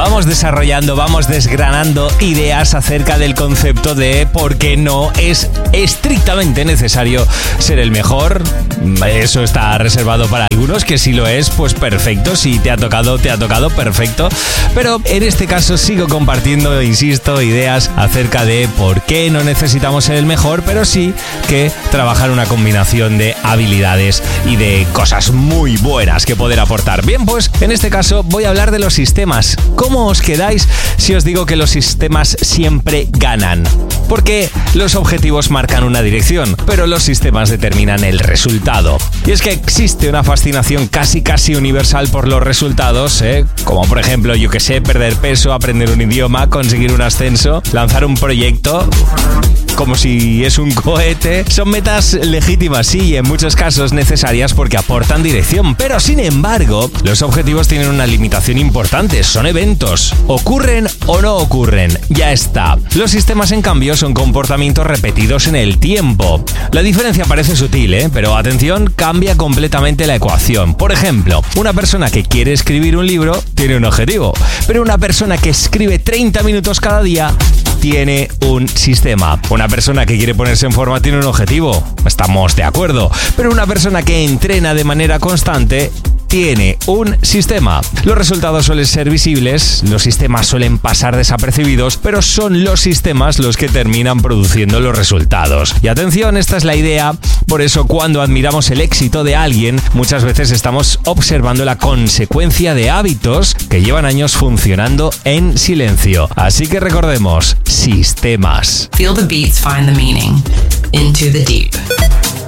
Vamos desarrollando, vamos desgranando ideas acerca del concepto de por qué no es estrictamente necesario ser el mejor. Eso está reservado para algunos, que si lo es, pues perfecto. Si te ha tocado, perfecto. Pero en este caso sigo compartiendo, insisto, ideas acerca de por qué no necesitamos ser el mejor, pero sí que trabajar una combinación de habilidades y de cosas muy buenas que poder aportar. Bien, pues en este caso voy a hablar de los sistemas. ¿Cómo os quedáis si os digo que los sistemas siempre ganan? Porque los objetivos marcan una dirección, pero los sistemas determinan el resultado. Y es que existe una fascinación casi universal por los resultados, como por ejemplo, yo que sé, perder peso, aprender un idioma, conseguir un ascenso, lanzar un proyecto como si es un cohete. Son metas legítimas, sí, y en muchos casos necesarias porque aportan dirección. Pero sin embargo, los objetivos tienen una limitación importante. Son eventos. ¿Ocurren o no ocurren? Ya está. Los sistemas, en cambio, son comportamientos repetidos en el tiempo. La diferencia parece sutil, pero atención, cambia completamente la ecuación. Por ejemplo, una persona que quiere escribir un libro tiene un objetivo, pero una persona que escribe 30 minutos cada día tiene un sistema. Una persona que quiere ponerse en forma tiene un objetivo. Estamos de acuerdo. Pero una persona que entrena de manera constante tiene un sistema. Los resultados suelen ser visibles, los sistemas suelen pasar desapercibidos, pero son los sistemas los que terminan produciendo los resultados. Y atención, esta es la idea. Por eso, cuando admiramos el éxito de alguien, muchas veces estamos observando la consecuencia de hábitos que llevan años funcionando en silencio. Así que recordemos, sistemas. Feel the beats, find the meaning. Into the deep.